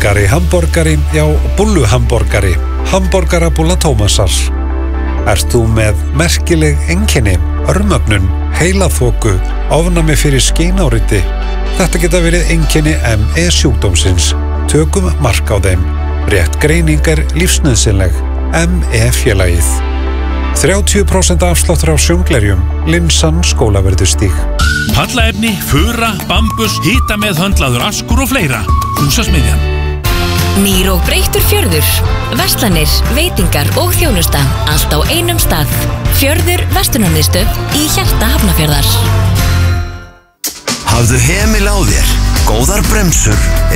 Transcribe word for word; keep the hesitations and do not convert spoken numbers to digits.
Gari hamborgari, já, Bullu hamborgari, hamborgarabúlla Tómasar. Ert þú með merkileg einkenni, örmögnun, heilaþoku, ofnæmi fyrir skeináriti? Þetta geta verið einkenni M E sjúkdómsins. Tökum mark á þeim. Rétt greining er lífsnauðsynleg. M E félagið. þrjátíu prósent afsláttur á sjónglerjum. Linsan Skólaverðustíg. Pallaefni, fura, bambus, hita með höndlaður askur og fleira. Húsasmiðjan. Nýr og breyttur fjörður. Verslanir, veitingar og þjónusta. Allt á einum stað. Fjörður verslunarmiðstöð í hjarta Hafnarfjarðar. Hafðu hemil á þér. Góðar bremsur